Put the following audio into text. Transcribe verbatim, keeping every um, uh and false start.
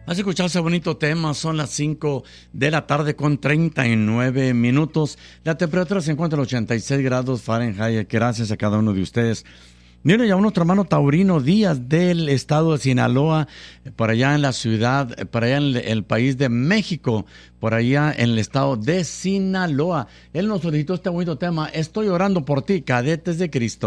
Has escuchado ese bonito tema, son las cinco de la tarde con treinta y nueve minutos. La temperatura se encuentra en ochenta y seis grados Fahrenheit. Gracias a cada uno de ustedes. Mira, ya nuestro hermano Taurino Díaz del estado de Sinaloa, por allá en la ciudad, por allá en el país de México, por allá en el estado de Sinaloa. Él nos solicitó este bonito tema, Estoy orando por ti, Cadetes de Cristo.